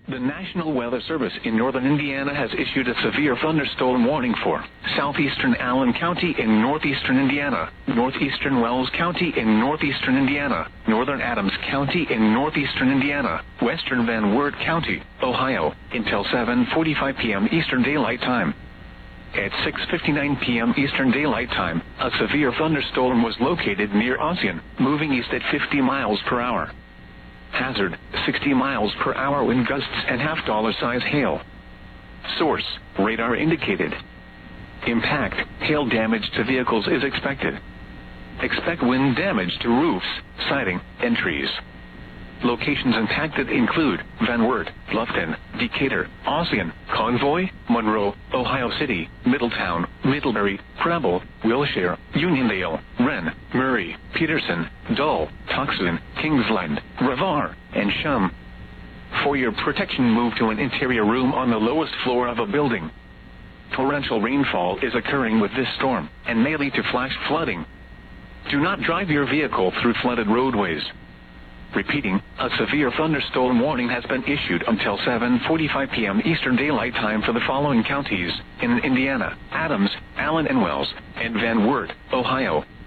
The National Weather Service in northern Indiana has issued a severe thunderstorm warning for southeastern Allen County in northeastern Indiana, northeastern Wells County in northeastern Indiana, northern Adams County in northeastern Indiana, western Van Wert County, Ohio, until 7:45 p.m. Eastern Daylight Time. At 6:59 p.m. Eastern Daylight Time, a severe thunderstorm was located near Ossian, moving east at 50 miles per hour. Hazard, 60 miles per hour wind gusts and half-dollar size hail. Source, radar indicated. Impact, hail damage to vehicles is expected. Expect wind damage to roofs, siding, and trees. Locations impacted include Van Wert, Bluffton, Decatur, Ossian, Convoy, Monroe, Ohio City, Middletown, Middlebury, Preble, Wilshire, Uniondale, Wren, Murray, Peterson, Dull, Tucson, Kingsland, Brevard, and Shum. For your protection, move to an interior room on the lowest floor of a building. Torrential rainfall is occurring with this storm and may lead to flash flooding. Do not drive your vehicle through flooded roadways. Repeating, a severe thunderstorm warning has been issued until 7:45 p.m. Eastern Daylight Time for the following counties in Indiana: Adams, Allen and Wells, and Van Wert, Ohio.